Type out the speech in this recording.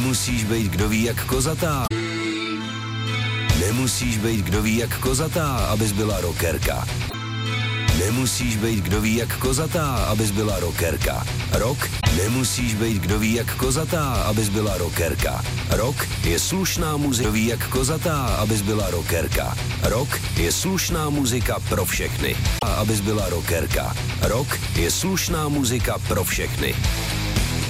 Nemusíš být kdo ví jak kozatá. Nemusíš být kdo ví jak kozatá, abys byla rockerka. Nemusíš být kdo ví jak kozatá, abys byla rockerka. Rock? Nemusíš být kdo ví jak kozatá, abys byla rockerka. Rock je slušná muzika, kdo ví jak kozatá, abys byla rockerka. Rock je slušná muzika pro všechny, abys byla rockerka. Rock je slušná muzika pro všechny.